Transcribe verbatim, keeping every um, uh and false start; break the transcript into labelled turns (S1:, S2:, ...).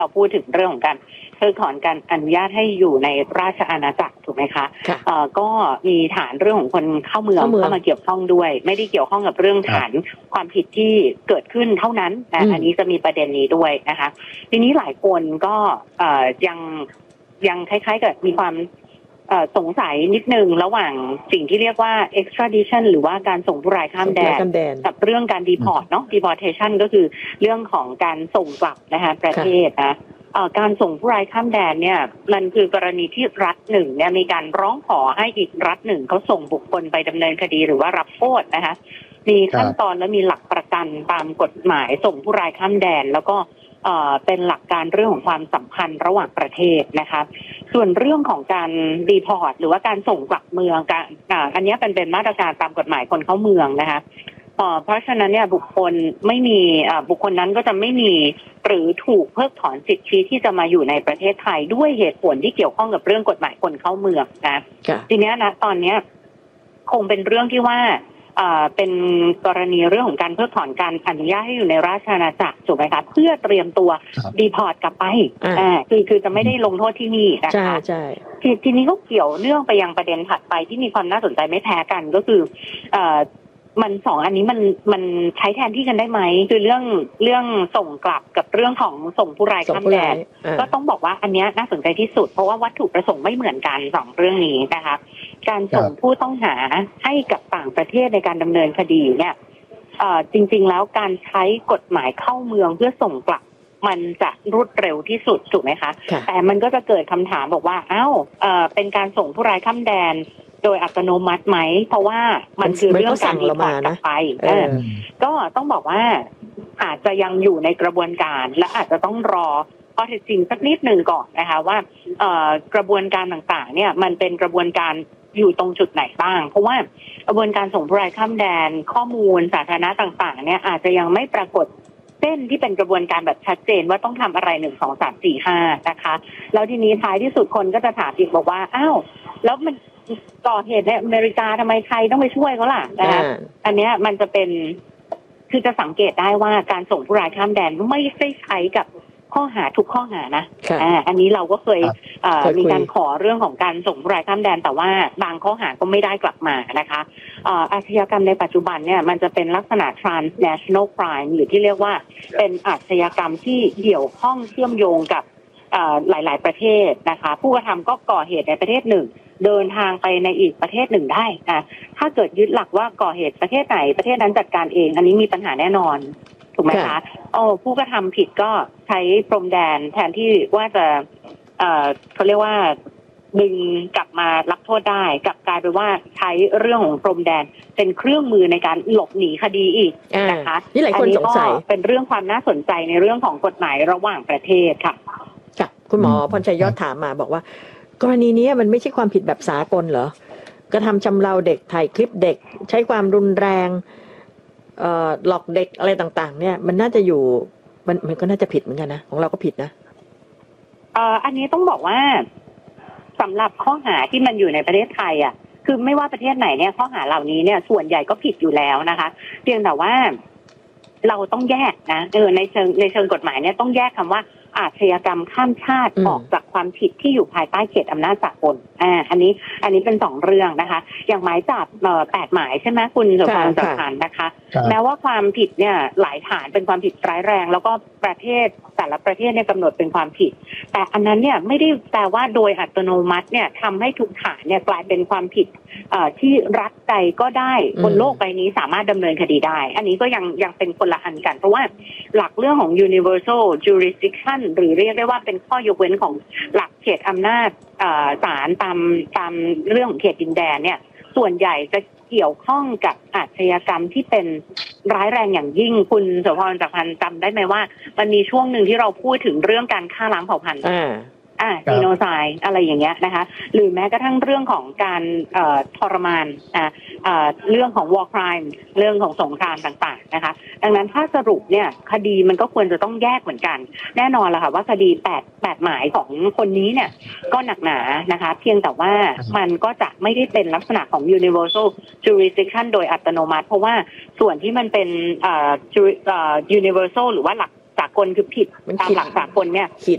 S1: เราพูดถึงเรื่องของการเพิกถอนการอนุญาตให้อยู่ในราชอาณาจักรถูกไหมคะเอ่อก็มีฐานเรื่องของคนเข้าเมืองเข้ามาเกี่ยวข้องด้วยไม่ได้เกี่ยวข้องกับเรื่องฐานความผิดที่เกิดขึ้นเท่านั้นนะอันนี้จะมีประเด็นนี้ด้วยนะคะทีนี้หลายคนก็เอ่อยังยังคล้ายๆกับมีความสงสัยนิดนึงระหว่างสิ่งที่เรียกว่า extradition หรือว่าการส่งผู้ร้ายข้ามแดนกับเรื่องการ deport เนาะ deportation ก็คือเรื่องของการส่งกลับนะคะประเทศนะการส่งผู้ร้ายข้ามแดนเนี่ยมันคือกรณีที่รัฐหนึ่งเนี่ยมีการร้องขอให้อีกรัฐหนึ่งเขาส่งบุคคลไปดำเนินคดีหรือว่ารับโทษนะคะมีขั้นตอนและมีหลักประกันตามกฎหมายส่งผู้ร้ายข้ามแดนแล้วก็เป็นหลักการเรื่องของความสัมพันธ์ระหว่างประเทศนะคะส่วนเรื่องของการดีพอร์ตหรือว่าการส่งกลับเมืองการอันนี้เป็นเป็นมาตรการตามกฎหมายคนเข้าเมืองนะคะเพราะฉะนั้นเนี่ยบุคคลไม่มีบุคคลนั้นก็จะไม่มีหรือถูกเพิกถอนสิทธิที่จะมาอยู่ในประเทศไทยด้วยเหตุผลที่เกี่ยวข้องกับเรื่องกฎหมายคนเข้าเมืองนะทีนี้นะตอนนี้คงเป็นเรื่องที่ว่าเป็นกรณีเรื่องของการเพิกถอนการอนุญาตให้อยู่ในราชอาณาจักรถูกไหมคะเพื่อเตรียมตัวดีพอร์ตกลับไปอ่าคือคือจะไม่ได้ลงโทษที่นี่นะคะใช่ใช่ทีนี้ก็เกี่ยวเนื่องไปยังประเด็นถัดไปที่มีความน่าสนใจไม่แพ้กันก็คือเอ่อมันสองอันนี้มันมันใช้แทนที่กันได้ไหมคือเรื่องเรื่องส่งกลับกับเรื่องของส่งผู้ร้ายข้ามแดนก็ต้องบอกว่าอันนี้น่าสนใจที่สุดเพราะว่าวัตถุประสงค์ไม่เหมือนกันสองเรื่องนี้นะคะการส่งผู้ต้องหาให้กับต่างประเทศในการดำเนินคดีเนี่ยจริงๆแล้วการใช้กฎหมายเข้าเมืองเพื่อส่งกลับมันจะรวดเร็วที่สุดถูกไหมคะแต่มันก็จะเกิดคำถามบอกว่าอ้าวเป็นการส่งผู้ร้ายข้ามแดนโดยอัตโนมัติไหมเพราะว่ามันคือเรื่องการดีพอร์ตกลับไปก็ต้องบอกว่าอาจจะยังอยู่ในกระบวนการและอาจจะต้องรอข้อเท็จจริงสักนิดหนึ่งก่อนนะคะว่ากระบวนการต่างๆเนี่ยมันเป็นกระบวนการอยู่ตรงจุดไหนบ้างเพราะว่ากระบวนการส่งผู้ร้ายข้ามแดนข้อมูลสาธารณะต่างๆเนี่ยอาจจะยังไม่ปรากฏเส้นที่เป็นกระบวนการแบบชัดเจนว่าต้องทำอะไรหนึ่งสองสามสี่ห้านะคะแล้วทีนี้ท้ายที่สุดคนก็จะถามอีกบอกว่าอ้าวแล้วมันก่อเหตุในอเมริกาทำไมไทยต้องไปช่วยเขาล่ะนะคะอันนี้มันจะเป็นคือจะสังเกตได้ว่าการส่งผู้ร้ายข้ามแดนไม่ได้ใช้กับข้อหาทุกข้อหานะอ่าอันนี้เราก็เคยมีการขอเรื่องของการส่งผู้ร้ายข้ามแดนแต่ว่าบางข้อหาก็ไม่ได้กลับมานะคะอาชญากรรมในปัจจุบันเนี่ยมันจะเป็นลักษณะ transnational crime หรือที่เรียกว่าเป็นอาชญากรรมที่เกี่ยวข้องเชื่อมโยงกับหลายๆประเทศนะคะผู้กระทำก็ก่อเหตุในประเทศหนึ่งเดินทางไปในอีกประเทศหนึ่งได้นะถ้าเกิดยึดหลักว่าก่อเหตุประเทศไหนประเทศนั้นจัดการเองอันนี้มีปัญหาแน่นอนถูกไหมคะโอ้ผู้กระทำผิดก็ใช้พรมแดนแทนที่ว่าจะเอ่อเขาเรียกว่าดึงกลับมารับโทษได้กลับกลายเป็นว่าใช้เรื่องของพรมแดนเป็นเครื่องมือในการหลบหนีคดีอีกนะคะ
S2: นี่หลายคนสงสัย
S1: เป็นเรื่องความน่าสนใจในเรื่องของกฎหมายระหว่างประเทศค่ะ
S2: ค่ะคุณหมอพรชัยยอดถามมาบอกว่ากรณีนี้มันไม่ใช่ความผิดแบบสากลเหรอกระทำชำเราเด็กถ่ายคลิปเด็กใช้ความรุนแรงเอ่อหลอกเด็กอะไรต่างๆเนี่ยมันน่าจะอยู่มันมันก็น่าจะผิดเหมือนกันนะของเราก็ผิดนะ
S1: เอ่ออันนี้ต้องบอกว่าสำหรับข้อหาที่มันอยู่ในประเทศไทยอ่ะคือไม่ว่าประเทศไหนเนี่ยข้อหาเหล่านี้เนี่ยส่วนใหญ่ก็ผิดอยู่แล้วนะคะเพียงแต่ว่าเราต้องแยกนะเออในเชิงในเชิงกฎหมายเนี่ยต้องแยกคำว่าอาชญากรรมข้ามชาติออกจากความผิดที่อยู่ภายใต้เขตอำนาจสากลอ่าอันนี้อันนี้เป็นสองเรื่องนะคะอย่างหมายจับเอ่อแปดหมายใช่ไหมคุณสุภาพสถานนะคะแม้ว่าความผิดเนี่ยหลายฐานเป็นความผิดร้ายแรงแล้วก็ประเทศแต่ละประเทศเนี่ยกำหนดเป็นความผิดแต่อันนั้นเนี่ยไม่ได้แปลว่าโดยอัตโนมัติเนี่ยทำให้ทุกฐานเนี่ยกลายเป็นความผิดเอ่อที่รัฐใดก็ได้บนโลกใบนี้สามารถดำเนินคดีได้อันนี้ก็ยังยังเป็นคนละอันกันเพราะว่าหลักเรื่องของ universal jurisdiction หรือเรียกได้ว่าเป็นข้อยกเว้นของหลักเขตอำนาจศาลตามตามเรื่องของเขตดินแดนเนี่ยส่วนใหญ่จะเกี่ยวข้องกับอาชญากรรมที่เป็นร้ายแรงอย่างยิ่งคุณโสภร จักรพันธ์จำได้ไหมว่ามันมีช่วงหนึ่งที่เราพูดถึงเรื่องการฆ่าล้างเผ่าพันธุ์อ่าจีโนไซด์อะไรอย่างเงี้ยนะคะหรือแม้กระทั่งเรื่องของการเอ่อทรมานอ่าเอ่อเรื่องของ war crime เรื่องของสงครามต่างๆนะคะดังนั้นถ้าสรุปเนี่ยคดีมันก็ควรจะต้องแยกเหมือนกันแน่นอนแหละค่ะว่าคดีแปด แปดหมายของคนนี้เนี่ยก็หนักหนานะคะเพียงแต่ว่ามันก็จะไม่ได้เป็นลักษณะของ universal jurisdiction โดยอัตโนมัติเพราะว่าส่วนที่มันเป็นเอ่อ universal หรือว่าหลักสากลคือผิดตามหลักสากลเนี่ย